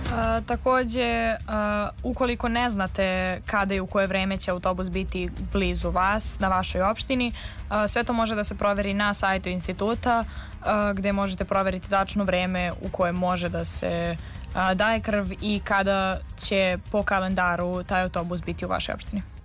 Takođe, ukoliko ne znate kada i u koje vreme će autobus biti blizu vas, na vašoj opštini, sve to može da se proveri na sajtu instituta, gde možete proveriti tačno vreme u koje može da se daje krv i kada će po kalendaru taj autobus biti u vašoj opštini.